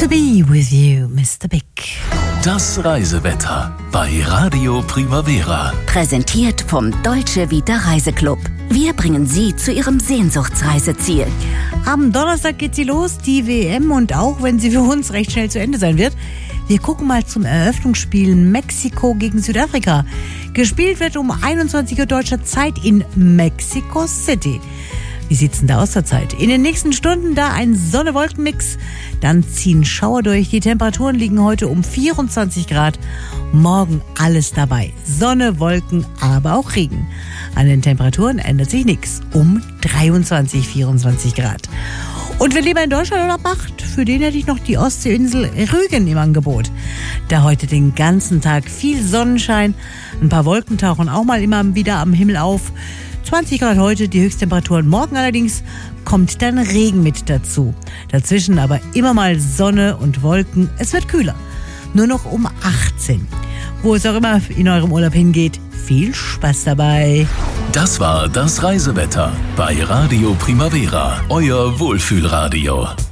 to be with you, Mr. Big. Das Reisewetter bei Radio Primavera. Präsentiert vom Deutsche Vita Reiseclub. Wir bringen Sie zu Ihrem Sehnsuchtsreiseziel. Am Donnerstag geht sie los, die WM, und auch wenn sie für uns recht schnell zu Ende sein wird, wir gucken mal zum Eröffnungsspiel Mexiko gegen Südafrika. Gespielt wird um 21 Uhr deutscher Zeit in Mexico City. Wie sieht's denn da aus zur Zeit? In den nächsten Stunden da ein Sonne-Wolken-Mix. Dann ziehen Schauer durch. Die Temperaturen liegen heute um 24 Grad. Morgen alles dabei. Sonne, Wolken, aber auch Regen. An den Temperaturen ändert sich nichts. Um 23, 24 Grad. Und wer lieber in Deutschland Urlaub macht, für den hätte ich noch die Ostseeinsel Rügen im Angebot. Da heute den ganzen Tag viel Sonnenschein. Ein paar Wolken tauchen auch mal immer wieder am Himmel auf. 20 Grad heute, die Höchsttemperaturen. Morgen allerdings kommt dann Regen mit dazu. Dazwischen aber immer mal Sonne und Wolken. Es wird kühler. Nur noch um 18. Wo es auch immer in eurem Urlaub hingeht, viel Spaß dabei. Das war das Reisewetter bei Radio Primavera, euer Wohlfühlradio.